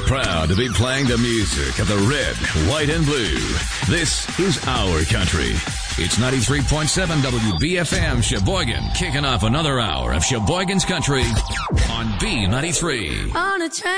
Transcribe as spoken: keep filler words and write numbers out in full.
Proud to be playing the music of the red, white, and blue. This is our country. It's ninety-three point seven W B F M Sheboygan, kicking off another hour of Sheboygan's Country on B ninety-three. On a train.